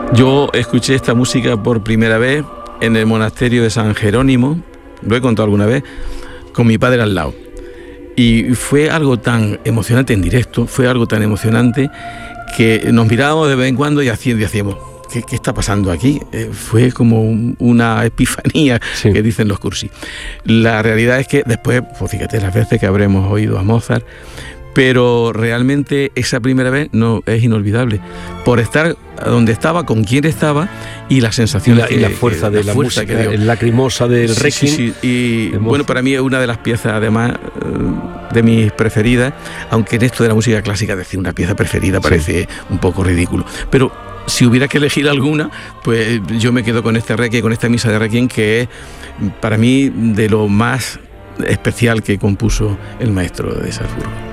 Yo escuché esta música por primera vez en el monasterio de San Jerónimo, lo he contado alguna vez, con mi padre al lado. Y fue algo tan emocionante en directo, fue algo tan emocionante que nos mirábamos de vez en cuando y decíamos, ¿qué está pasando aquí? Fue como una epifanía, sí, que dicen los cursis. La realidad es que después, pues fíjate las veces que habremos oído a Mozart, pero realmente esa primera vez no es inolvidable, por estar donde estaba, con quien estaba y la sensación y la fuerza de la música, que dio. El lacrimosa del Requiem. Sí. Y bueno, para mí es una de las piezas además de mis preferidas, aunque en esto de la música clásica decir una pieza preferida parece un poco ridículo, pero si hubiera que elegir alguna, pues yo me quedo con este Requiem, con esta misa de Requiem, que es para mí de lo más especial que compuso el maestro de Salzburgo.